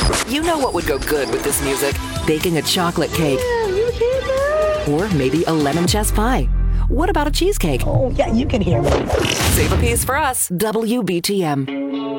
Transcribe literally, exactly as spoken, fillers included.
You know what would go good with this music? Baking a chocolate cake. Yeah, you hear that? Or maybe a lemon chess pie. What about a cheesecake? Oh, yeah, you can hear me. Save a piece for us. W B T M.